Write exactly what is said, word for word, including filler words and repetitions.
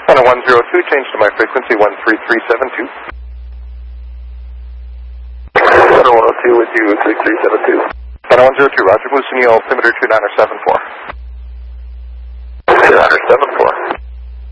Center one zero two, change to my frequency one three three seven two. Center one oh two with you, three three seven two. Center one zero two, roger, Moose Neil, altimeter two niner seven four. two niner seven four.